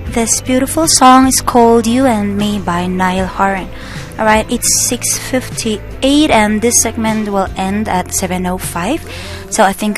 This beautiful song is called You and Me by Niall Horan. Alright, it's 6:58 and this segment will end at 7:05. So I think